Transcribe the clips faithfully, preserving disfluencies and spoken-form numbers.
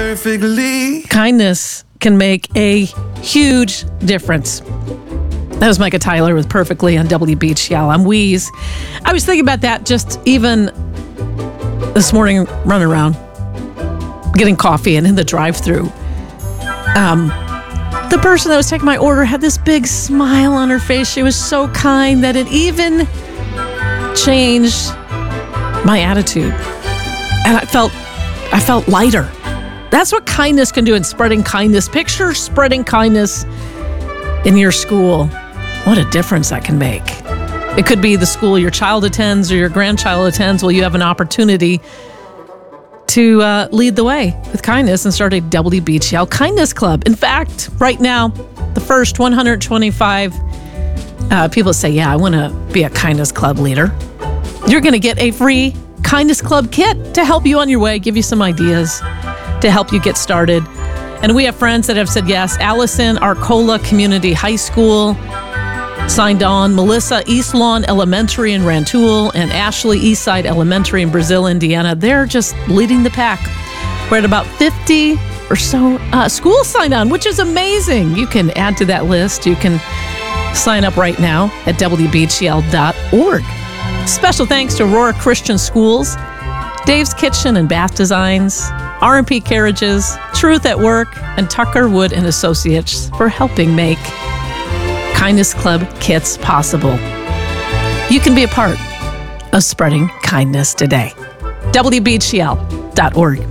Perfectly. Kindness can make a huge difference. That was Micah Tyler with Perfectly on W B G L. I'm Wheeze. I was thinking about that just even this morning, running around, getting coffee, and in the drive-thru. Um, the person that was taking my order had this big smile on her face. She was so kind that it even changed my attitude. And I felt, I felt lighter. That's what kindness can do in spreading kindness. Picture spreading kindness in your school. What a difference that can make. It could be the school your child attends or your grandchild attends. Well, you have an opportunity to uh, lead the way with kindness and start a W B G L Kindness Club. In fact, right now, the first one hundred twenty-five uh, people say, yeah, I want to be a Kindness Club leader. You're going to get a free Kindness Club kit to help you on your way, give you some ideas to help you get started. And we have friends that have said yes. Allison, Arcola Community High School signed on. Melissa, East Lawn Elementary in Rantoul, and Ashley, Eastside Elementary in Brazil, Indiana. They're just leading the pack. We're at about fifty or so uh, schools signed on, which is amazing. You can add to that list. You can sign up right now at W B G L dot org. Special thanks to Aurora Christian Schools, Dave's Kitchen and Bath Designs, R and P Carriages, Truth at Work, and Tucker Wood and Associates for helping make Kindness Club kits possible. You can be a part of spreading kindness today. W B G L dot org.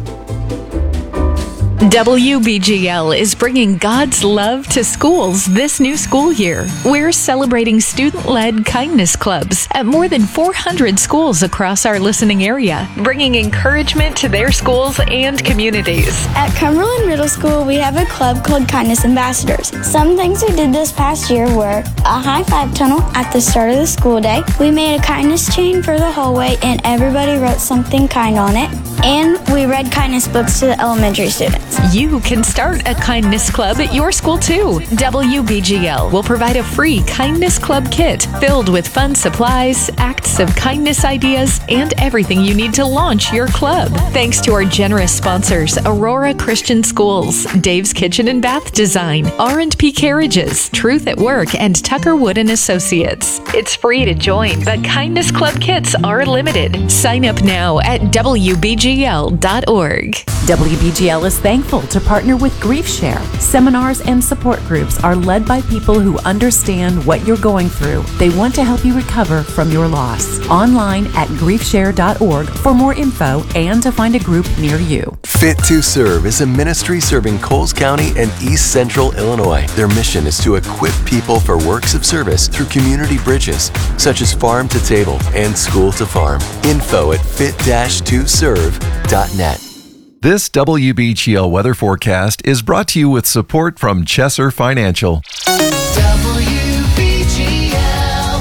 W B G L is bringing God's love to schools this new school year. We're celebrating student-led kindness clubs at more than four hundred schools across our listening area, bringing encouragement to their schools and communities. At Cumberland Middle School, we have a club called Kindness Ambassadors. Some things we did this past year were a high-five tunnel at the start of the school day. We made a kindness chain for the hallway, and everybody wrote something kind on it. And we read kindness books to the elementary students. You can start a kindness club at your school too. W B G L will provide a free kindness club kit filled with fun supplies, acts of kindness ideas, and everything you need to launch your club. Thanks to our generous sponsors, Aurora Christian Schools, Dave's Kitchen and Bath Design, R and P Carriages, Truth at Work, and Tucker Wood and Associates. It's free to join, but kindness club kits are limited. Sign up now at W B G L dot org. W B G L is thankful to partner with Grief Share. Seminars and support groups are led by people who understand what you're going through. They want to help you recover from your loss. Online at grief share dot org for more info and to find a group near you. Fit to Serve is a ministry serving Coles County and East Central Illinois. Their mission is to equip people for works of service through community bridges, such as Farm to Table and School to Farm. Info at fit dash to serve dot net. This W B G L weather forecast is brought to you with support from Chesser Financial. W B G L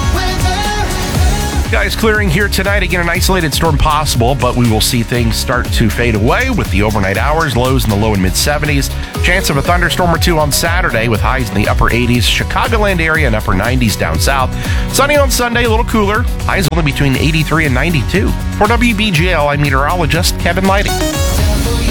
weather. Skies clearing here tonight. Again, an isolated storm possible, but we will see things start to fade away with the overnight hours, lows in the low and mid seventies. Chance of a thunderstorm or two on Saturday with highs in the upper eighties. Chicagoland area and upper nineties down south. Sunny on Sunday, a little cooler. Highs only between eighty-three and ninety-two. For W B G L, I'm meteorologist Kevin Lighting.